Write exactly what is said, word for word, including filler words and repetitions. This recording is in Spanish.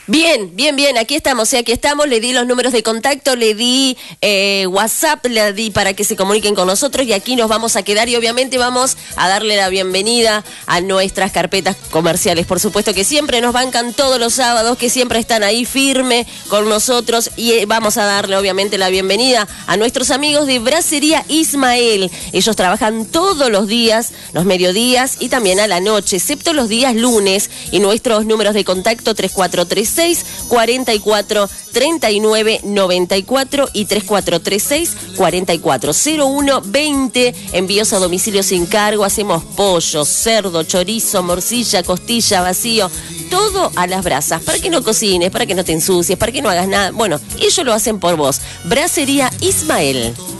Bien, bien, bien, aquí estamos, sí, aquí estamos, le di los números de contacto, le di eh, WhatsApp, le di para que se comuniquen con nosotros y aquí nos vamos a quedar y obviamente vamos a darle la bienvenida a nuestras carpetas comerciales, por supuesto que siempre nos bancan todos los sábados, que siempre están ahí firme con nosotros y eh, vamos a darle obviamente la bienvenida a nuestros amigos de Brasería Ismael. Ellos trabajan todos los días, los mediodías y también a la noche, excepto los días lunes, y nuestros números de contacto tres cuatro tres seis, cuatro cuatro, tres nueve nueve cuatro y tres cuatro tres seis, cuatro cuatro cero uno veinte. Envíos a domicilio sin cargo, hacemos pollo, cerdo, chorizo, morcilla, costilla, vacío, todo a las brasas, para que no cocines, para que no te ensucies, para que no hagas nada. Bueno, ellos lo hacen por vos. Brasería Ismael.